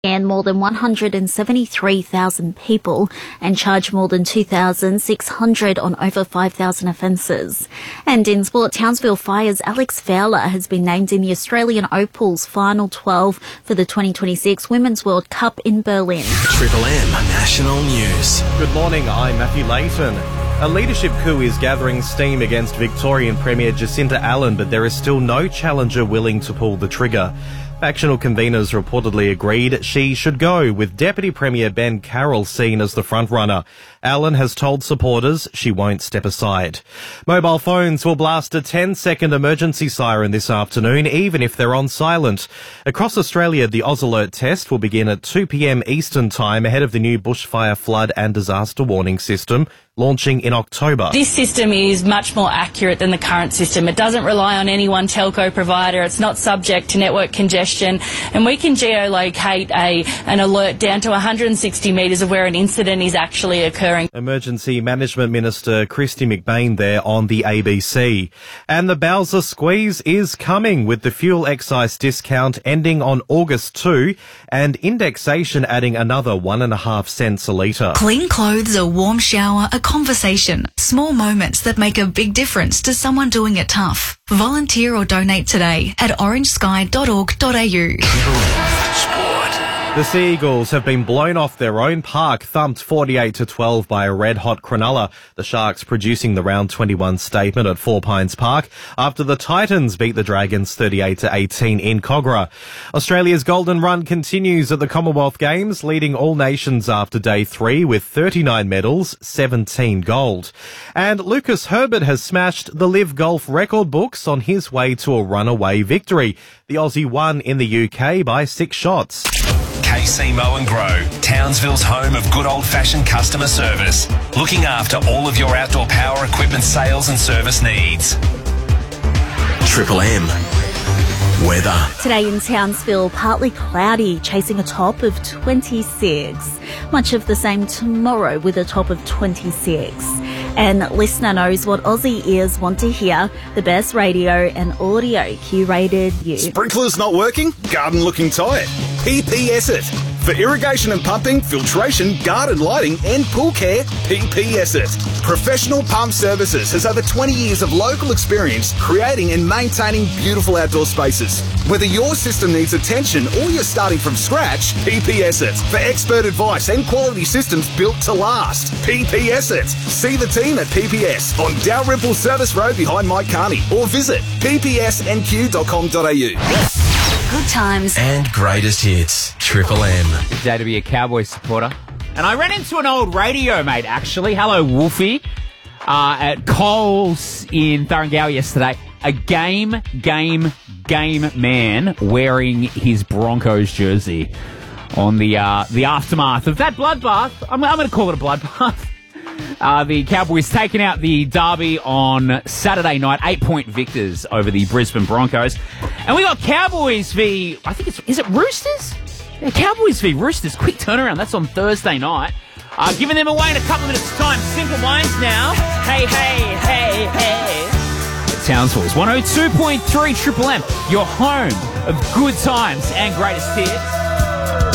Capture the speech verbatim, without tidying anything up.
And more than one hundred seventy-three thousand people and charged more than two thousand six hundred on over five thousand offences. And in sport, Townsville Fire's Alex Fowler has been named in the Australian Opal's final twelve for the twenty twenty-six Women's World Cup in Berlin. Triple M National News. Good morning, I'm Matthew Layton. A leadership coup is gathering steam against Victorian Premier Jacinta Allen, but there is still no challenger willing to pull the trigger. Factional conveners reportedly agreed she should go, with Deputy Premier Ben Carroll seen as the frontrunner. Allen has told supporters she won't step aside. Mobile phones will blast a ten-second emergency siren this afternoon, even if they're on silent. Across Australia, the Oz Alert test will begin at two p.m. Eastern Time ahead of the new bushfire, flood and disaster warning system, launching in October. This system is much more accurate than the current system. It doesn't rely on any one telco provider. It's not subject to network congestion, and we can geolocate a an alert down to one hundred sixty metres of where an incident is actually occurring. Emergency Management Minister Kristy McBain there on the A B C. And the Bowser squeeze is coming, with the fuel excise discount ending on August second and indexation adding another one and a half cents a litre. Clean clothes, a warm shower, a conversation. Small moments that make a big difference to someone doing it tough. Volunteer or donate today at orange sky dot org dot a u. The Sea Eagles have been blown off their own park, thumped forty-eight to twelve by a red-hot Cronulla. The Sharks producing the round twenty-one statement at Four Pines Park after the Titans beat the Dragons thirty-eight to eighteen in Kogarah. Australia's golden run continues at the Commonwealth Games, leading all nations after day three with thirty-nine medals, seventeen gold. And Lucas Herbert has smashed the Live Golf record books on his way to a runaway victory. The Aussie won in the U K by six shots. K C Mow and Grow, Townsville's home of good old-fashioned customer service, looking after all of your outdoor power equipment sales and service needs. Triple M weather. Today in Townsville, partly cloudy, chasing a top of twenty-six. Much of the same tomorrow with a top of twenty-six. And listener knows what Aussie ears want to hear. The best radio and audio curated you. Sprinklers not working? Garden looking tight? P P S it. For irrigation and pumping, filtration, garden lighting and pool care, P P S it. Professional Pump Services has over twenty years of local experience creating and maintaining beautiful outdoor spaces. Whether your system needs attention or you're starting from scratch, P P S it. For expert advice and quality systems built to last, P P S it. See the team at P P S on Dalrymple Service Road behind Mike Carney, or visit p p s n q dot com dot a u. Good times and greatest hits. Triple M. Good day to be a Cowboys supporter. And I ran into an old radio mate, actually. Hello, Wolfie. Uh, at Coles in Thuringowa yesterday. A game, game, game man wearing his Broncos jersey on the uh, the aftermath of that bloodbath. I'm, I'm going to call it a bloodbath. Uh, the Cowboys taking out the derby on Saturday night, eight-point victors over the Brisbane Broncos. And we got Cowboys v... I think it's... Is it Roosters? Yeah, Cowboys v Roosters. Quick turnaround. That's on Thursday night. Uh, giving them away in a couple of minutes' time. Simple Minds now. Hey, hey, hey, hey. Townsville's one oh two point three Triple M, your home of good times and greatest hits.